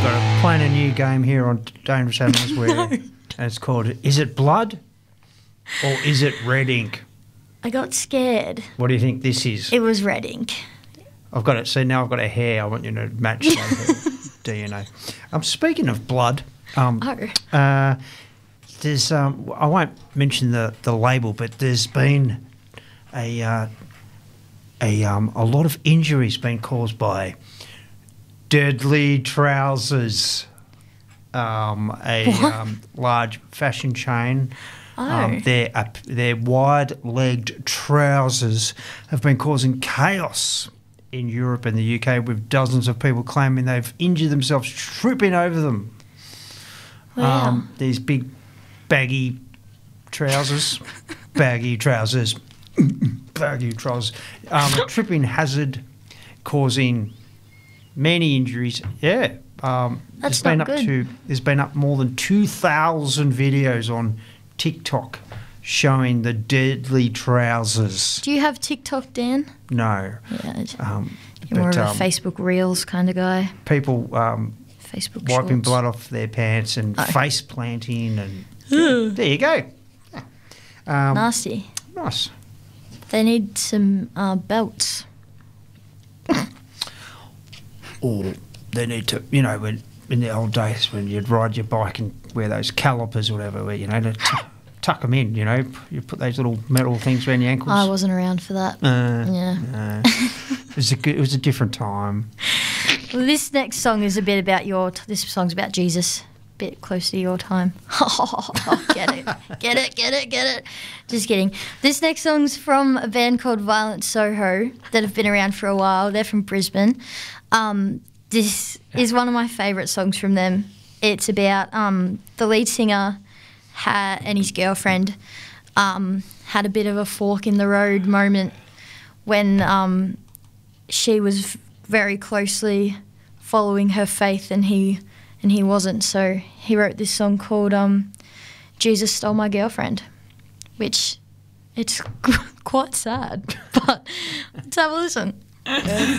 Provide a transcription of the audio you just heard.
playing a new game here on Dangerous Animals and it's called Is It Blood or Is It Red Ink? I got scared. What do you think this is? It was red ink. I've got it. See, now I've got a hair. I want you to match my hair DNA. Speaking of blood, there's I won't mention the label, but there's been a lot of injuries being caused by Deadly Trousers, large fashion chain. Their wide-legged trousers have been causing chaos in Europe and the UK, with dozens of people claiming they've injured themselves tripping over them. Wow. These big baggy trousers, baggy trousers. A tripping hazard causing many injuries. Yeah. That's not good. There's been up more than 2,000 videos on TikTok showing the deadly trousers. Do you have TikTok, Dan? No. Yeah. You're more of a Facebook Reels kind of guy. People Facebook wiping Shorts. blood off their pants and face planting and there you go. Nasty. Nice. They need some belts. Or they need to, you know, when in the old days when you'd ride your bike and wear those calipers or whatever, where, you know, to tuck them in, you know, you put those little metal things around your ankles. I wasn't around for that. Yeah. It was a different time. Well, this next song is a bit about this song's about Jesus. Bit close to your time. Get it. Just kidding. This next song's from a band called Violent Soho that have been around for a while. They're from Brisbane. This is one of my favourite songs from them. It's about the lead singer and his girlfriend had a bit of a fork in the road moment when she was very closely following her faith and he wasn't. So he wrote this song called Jesus Stole My Girlfriend, which it's quite sad, but let's have a listen.